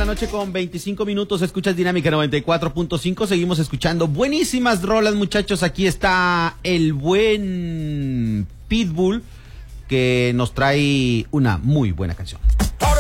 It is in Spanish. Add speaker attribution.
Speaker 1: la noche con 25 minutos. Escuchas Dinámica 94.5. Seguimos escuchando buenísimas rolas, muchachos. Aquí está el buen Pitbull, que nos trae una muy buena canción.